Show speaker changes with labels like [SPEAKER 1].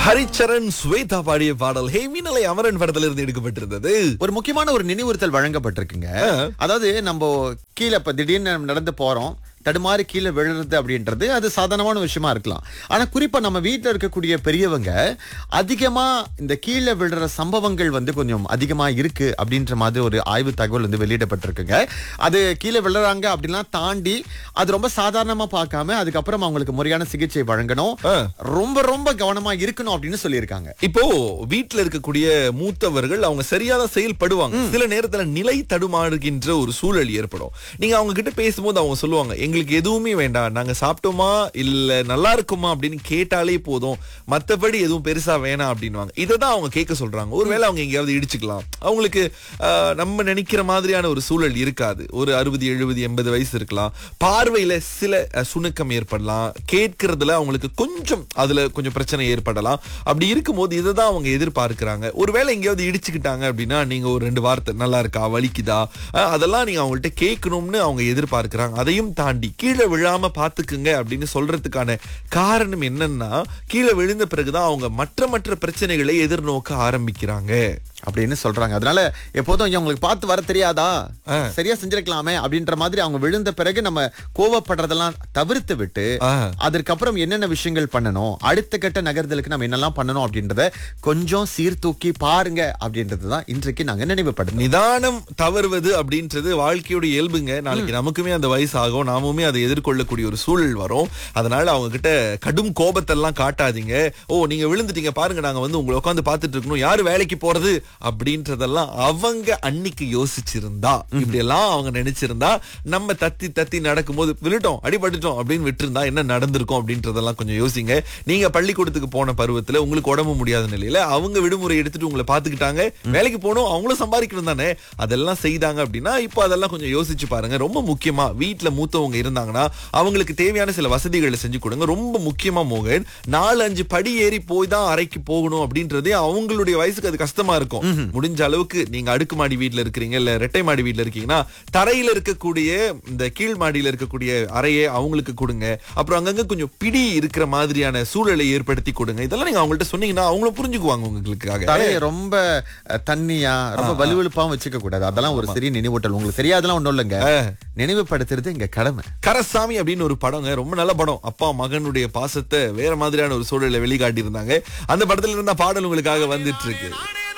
[SPEAKER 1] ஹரிச்சரன் ஸ்வேதா பாடிய பாடல் ஹே மீனலை அமரன் படத்துல இருந்து எடுக்கப்பட்டிருந்தது.
[SPEAKER 2] ஒரு முக்கியமான ஒரு நினைவுறுத்தல் வழங்கப்பட்டிருக்குங்க. அதாவது நம்ம கீழே இப்ப திடீர்னு நடந்து போறோம், தடுமாறி கீழே விழுறது அப்படின்றது அது சாதாரணமான விஷயமா இருக்கலாம். ஆனா குறிப்பா நம்ம வீட்டுல இருக்கக்கூடிய பெரியவங்க அதிகமா இந்த கீழே விழுற சம்பவங்கள் கொஞ்சம் அதிகமா இருக்கு அப்படின்ற மாதிரி ஒரு ஆய்வு தகவல் வெளியிடப்பட்டிருக்குங்க. அது கீழே விழுறாங்க அப்படின்லாம் தாண்டி அது ரொம்ப சாதாரணமா பார்க்காம அதுக்கப்புறம் அவங்களுக்கு முறையான சிகிச்சை வழங்கணும், ரொம்ப ரொம்ப கவனமா இருக்கணும் அப்படின்னு சொல்லியிருக்காங்க.
[SPEAKER 1] இப்போ வீட்டுல இருக்கக்கூடிய மூத்தவர்கள் அவங்க சரியாக செயல்படுவாங்க. சில நேரத்துல நிலை தடுமாறுகின்ற ஒரு சூழல் ஏற்படும். நீங்க அவங்க கிட்ட பேசும்போது அவங்க சொல்லுவாங்க, எங்களுக்கு எதுவுமே வேண்டாம், நாங்க சாப்பிட்டோமா இல்ல நல்லா இருக்குமா அப்படின்னு கேட்டாலே போதும், மத்தபடி எதுவும் பெருசா வேணாம் அப்படின்வாங்க. இததான் அவங்க கேட்க சொல்றாங்க. ஒருவேளை அவங்க எங்கேயாவது இடிச்சுக்கலாம், அவங்களுக்கு நம்ம நினைக்கிற மாதிரியான ஒரு சூழல் இருக்காது. ஒரு 60 70 80 வயசு இருக்கலாம், பார்வையில சில சுணுக்கம் ஏற்படலாம், கேட்கறதுல அவங்களுக்கு அதுல கொஞ்சம் பிரச்சனை ஏற்படலாம். அப்படி இருக்கும்போது இததான் அவங்க எதிர்பார்க்கிறாங்க. ஒருவேளை எங்கேயாவது இடிச்சுக்கிட்டாங்க அப்படின்னா நீங்க ஒரு 2 வார்த்தை நல்லா இருக்கா, வலிக்குதா, அதெல்லாம் நீங்க அவங்கள்ட்ட கேட்கணும்னு அவங்க எதிர்பார்க்கிறாங்க. அதையும் தாண்டி கீழே விழாம பாத்துக்குங்க அப்படின்னு சொல்றதுக்கான காரணம் என்னன்னா, கீழே விழுந்த பிறகுதான் அவங்க மற்ற பிரச்சனைகளை எதிர்நோக்க ஆரம்பிக்கிறாங்க
[SPEAKER 2] அப்படின்னு சொல்றாங்க. அதனால எப்போதும் அவங்களுக்கு பார்த்து வர தெரியாதா, சரியா செஞ்சிருக்கலாமே அப்படின்ற மாதிரி அவங்க விழுந்த பிறகு நம்ம கோவப்படுறதெல்லாம் தவிர்த்து விட்டு அதற்கப்புறம் என்னென்ன விஷயங்கள் பண்ணணும், அடுத்த கட்ட நகர்தலுக்கு நம்ம என்னெல்லாம் பண்ணணும் அப்படின்றத கொஞ்சம் சீர்தூக்கி பாருங்க அப்படின்றதுதான் இன்றைக்கு நாங்க நினைவுபடுறோம்.
[SPEAKER 1] நிதானம் தவறுவது அப்படின்றது வாழ்க்கையோட இயல்புங்க. நாளைக்கு நமக்குமே அந்த வயசு ஆகும், நாமுமே அதை எதிர்கொள்ளக்கூடிய ஒரு சூழல் வரும். அதனால அவங்க கிட்ட கடும் கோபத்தெல்லாம் காட்டாதீங்க. ஓ நீங்க விழுந்துட்டீங்க பாருங்க, நாங்க உங்களை உட்காந்து பார்த்துட்டு இருக்கணும், யாரு வேலைக்கு போறது அப்படின்றதெல்லாம் அவங்க அன்னைக்கு யோசிச்சிருந்தா, இப்படி எல்லாம் அவங்க நினைச்சிருந்தா, நம்ம தத்தி நடக்கும்போது விழுட்டோம் அடிபட்டுட்டோம் அப்படின்னு விட்டுருந்தா என்ன நடந்திருக்கும் அப்படின்றதெல்லாம் கொஞ்சம் யோசிங்க. நீங்க பள்ளிக்கூடத்துக்கு போன பருவத்துல உங்களுக்கு உடம்பு முடியாத நிலையில அவங்க விடுமுறை எடுத்துட்டு உங்களை பாத்துக்கிட்டாங்க, வேலைக்கு போகணும், அவங்களும் சம்பாதிக்கணும் தானே, அதெல்லாம் செய்தாங்க அப்படின்னா இப்போ அதெல்லாம் கொஞ்சம் யோசிச்சு பாருங்க. ரொம்ப முக்கியமா வீட்டுல மூத்தவங்க இருந்தாங்கன்னா அவங்களுக்கு தேவையான சில வசதிகளை செஞ்சு கொடுங்க. ரொம்ப முக்கியமா மோகன், 4-5 படி ஏறி போய் தான் அறைக்கு போகணும் அப்படின்றதே அவங்களுடைய வயசுக்கு அது கஷ்டமா இருக்கும். முடிஞ்ச அளவுக்கு நீங்க அடுக்குமாடி வீட்டுல இருக்கிறீங்க இல்ல இரட்டை மாடி வீட்டுல இருக்கீங்கன்னா தரையில இருக்கக்கூடிய இந்த கீழ் மாடியில இருக்கக்கூடிய அறையை அவங்களுக்கு கொடுங்க. அப்புறம் அங்கங்க கொஞ்சம் பிடி இருக்கிற மாதிரியான சூழலை ஏற்படுத்தி கொடுங்க. இதெல்லாம் நீங்க அவங்கள்ட்ட சொன்னீங்கன்னா அவங்களும் புரிஞ்சுக்குவாங்க. உங்களுக்காக
[SPEAKER 2] தரையை ரொம்ப தண்ணியா ரொம்ப வலுவலுப்பாவும் வச்சுக்க கூடாது. அதெல்லாம் ஒரு சிறிய நினைவூட்டல். உங்களுக்கு தெரியாதெல்லாம் ஒண்ணும் இல்லைங்க, நினைவுபடுத்துறது எங்க கடமை.
[SPEAKER 1] கரசாமி அப்படின்னு ஒரு படங்க, ரொம்ப நல்ல படம். அப்பா மகனுடைய பாசத்தை வேற மாதிரியான ஒரு சூழலை வெளிக்காட்டி இருந்தாங்க. அந்த படத்துல இருந்த பாடல் உங்களுக்காக வந்துட்டு இருக்கு.